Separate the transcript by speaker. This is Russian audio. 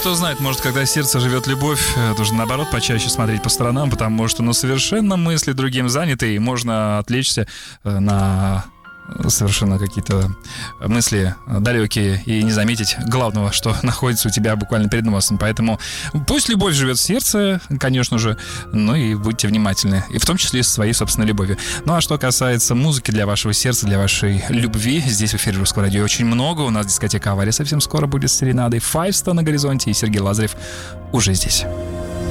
Speaker 1: кто знает, может, когда сердце живет любовь, нужно, наоборот, почаще смотреть по сторонам, потому что, совершенно мысли другим заняты, и можно отвлечься на совершенно какие-то мысли далекие и не заметить главного, что находится у тебя буквально перед носом. Поэтому пусть любовь живет в сердце, конечно же, и будьте внимательны, и в том числе со своей собственной любовью. Ну а что касается музыки для вашего сердца, для вашей любви, здесь в эфире Русского радио очень много. У нас дискотека «Авария» совсем скоро будет с серенадой, Five Star на горизонте, и Сергей Лазарев уже здесь.